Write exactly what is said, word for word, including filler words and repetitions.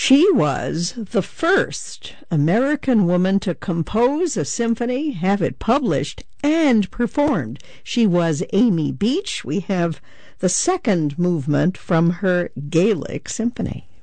She was the first American woman to compose a symphony, have it published, and performed. She was Amy Beach. We have the second movement from her Gaelic symphony.